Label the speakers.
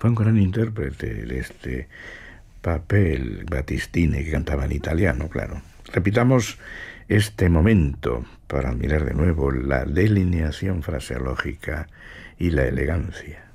Speaker 1: Fue un gran intérprete de este papel, Battistini, que cantaba en italiano, claro. Repitamos este momento para admirar de nuevo la delineación fraseológica y la elegancia.